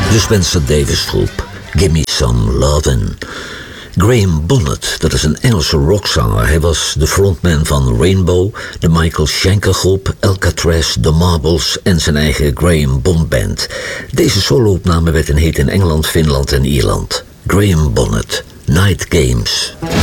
De Spencer Davis Groep, Gimme Some Lovin'. Graham Bonnet, dat is een Engelse rockzanger. Hij was de frontman van Rainbow, de Michael Schenker Groep, Alcatraz, The Marbles en zijn eigen Graham Bond Band. Deze solo-opname werd een hit in Engeland, Finland en Ierland. Graham Bonnet, Night Games.